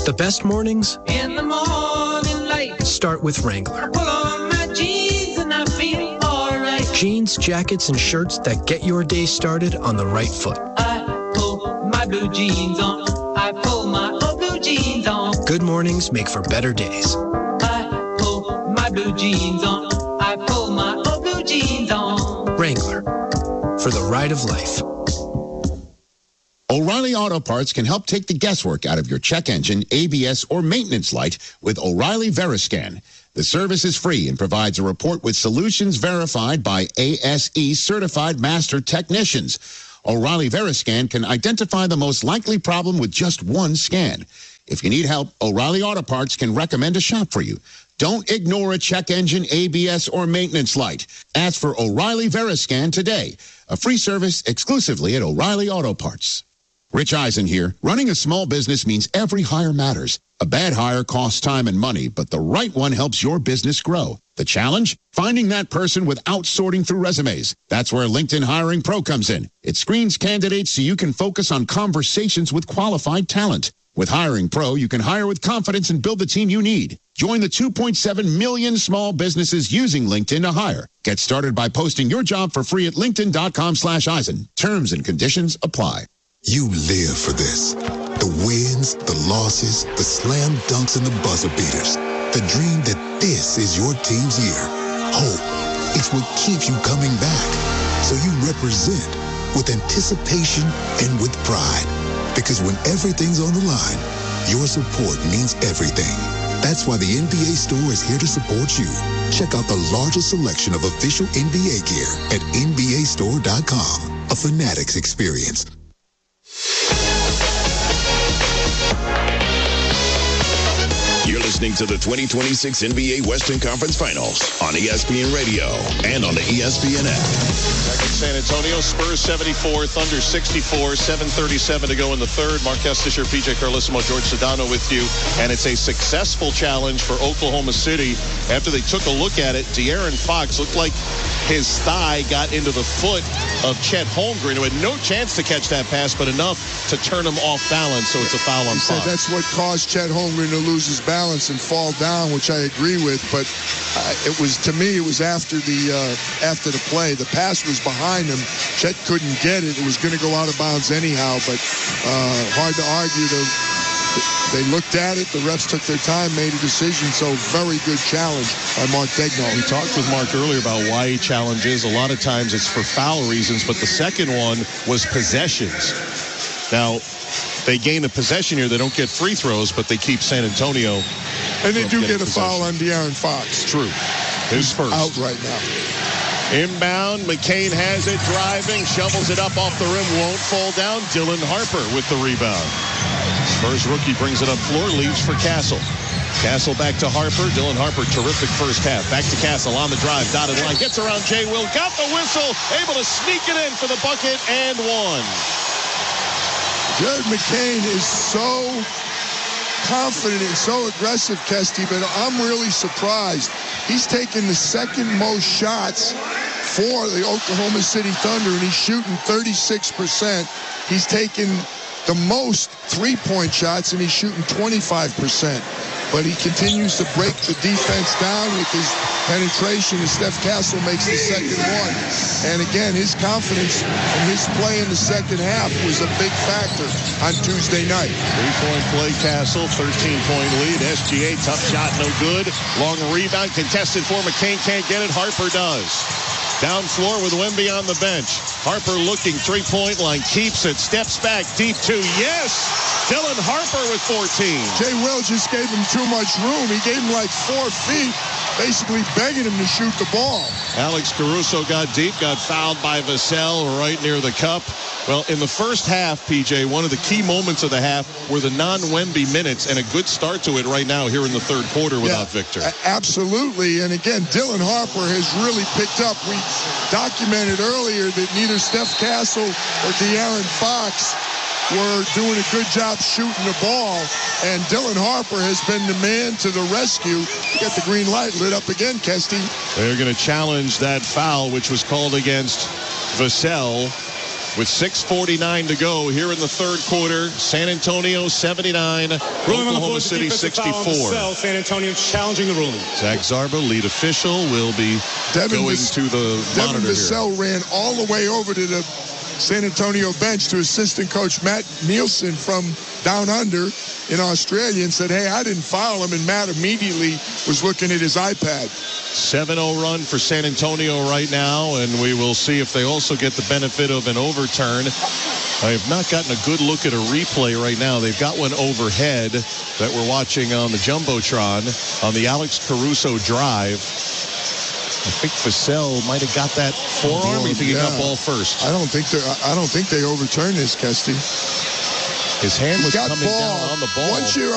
The best mornings in the morning light start with Wrangler. I pull on my jeans and I feel alright. Jeans, jackets, and shirts that get your day started on the right foot. I pull my blue jeans on. I pull my old blue jeans on. Good mornings make for better days. I pull my blue jeans on. I pull my old blue jeans on. Wrangler, for the ride of life. O'Reilly Auto Parts can help take the guesswork out of your check engine, ABS, or maintenance light with O'Reilly Veriscan. The service is free and provides a report with solutions verified by ASE certified master technicians. O'Reilly Veriscan can identify the most likely problem with just one scan. If you need help, O'Reilly Auto Parts can recommend a shop for you. Don't ignore a check engine, ABS, or maintenance light. Ask for O'Reilly Veriscan today. A free service exclusively at O'Reilly Auto Parts. Rich Eisen here. Running a small business means every hire matters. A bad hire costs time and money, but the right one helps your business grow. The challenge? Finding that person without sorting through resumes. That's where LinkedIn Hiring Pro comes in. It screens candidates so you can focus on conversations with qualified talent. With Hiring Pro, you can hire with confidence and build the team you need. Join the 2.7 million small businesses using LinkedIn to hire. Get started by posting your job for free at linkedin.com/Eisen. Terms and conditions apply. You live for this. The wins, the losses, the slam dunks, and the buzzer beaters. The dream that this is your team's year. Hope. It's what keeps you coming back. So you represent with anticipation and with pride. Because when everything's on the line, your support means everything. That's why the NBA store is here to support you. Check out the largest selection of official NBA gear at NBAstore.com. A Fanatics experience. You're listening to the 2026 NBA Western Conference Finals on ESPN Radio and on the ESPN app. Back in San Antonio, Spurs 74, Thunder 64, 7:37 to go in the third. Mark Kestisher, PJ Carlissimo, George Sedano with you. And it's a successful challenge for Oklahoma City. After they took a look at it, De'Aaron Fox looked like his thigh got into the foot of Chet Holmgren, who had no chance to catch that pass, but enough to turn him off balance, so it's a foul on Fox. That's what caused Chet Holmgren to lose his balance and fall down, which I agree with. But it was after the play. The pass was behind him. Chet couldn't get it. It was going to go out of bounds anyhow, but hard to argue. They looked at it. The refs took their time, made a decision. So very good challenge by Mark Daigneault. We talked with Mark earlier about why he challenges. A lot of times it's for foul reasons, but the second one was possessions. Now, they gain a possession here. They don't get free throws, but they keep San Antonio. And they do get a foul on De'Aaron Fox. True. His first. Out right now. Inbound, McCain has it, driving, shovels it up off the rim, won't fall down. Dylan Harper with the rebound. Spurs rookie brings it up floor, leaves for Castle. Castle back to Harper. Dylan Harper, terrific first half. Back to Castle on the drive, dotted line, gets around Jay Will, got the whistle, able to sneak it in for the bucket, and one. Jared McCain is so confident and so aggressive, Kesty, but I'm really surprised. He's taken the second most shots for the Oklahoma City Thunder, and he's shooting 36%. He's taken the most three-point shots, and he's shooting 25%. But he continues to break the defense down with his penetration, and Steph Castle makes the second one. And again, his confidence in his play in the second half was a big factor on Tuesday night. Three-point play, Castle, 13-point lead. SGA, tough shot, no good. Long rebound, contested for McCain, can't get it. Harper does. Down floor with Wemby on the bench. Harper looking, three-point line, keeps it, steps back, deep two, yes! Dylan Harper with 14. Jay Will just gave him too much room. He gave him like 4 feet, basically begging him to shoot the ball. Alex Caruso got deep, got fouled by Vassell right near the cup. Well, in the first half, PJ, one of the key moments of the half were the non-Wemby minutes, and a good start to it right now here in the third quarter without Victor. Absolutely, and again, Dylan Harper has really picked up. We documented earlier that neither Steph Castle or De'Aaron Fox were doing a good job shooting the ball, and Dylan Harper has been the man to the rescue. You got the green light lit up again, Kesty. They're going to challenge that foul, which was called against Vassell. with 6:49 to go here in the third quarter. San Antonio 79, Oklahoma City 64. San Antonio challenging the ruling. Zach Zarba, lead official, will be going to the Devin monitor Vassell ran all the way over to the San Antonio bench to assistant coach Matt Nielsen from down under in Australia and said, hey, I didn't foul him. And Matt immediately was looking at his iPad. 7-0 run for San Antonio right now, and we will see if they also get the benefit of an overturn. I have not gotten a good look at a replay right now. They've got one overhead that we're watching on the Jumbotron on the Alex Caruso drive. I think Vassell might have got that forearm. You think he got ball first? I don't think they overturned this, Kesty. His hand was got coming ball. down on the ball. Once you're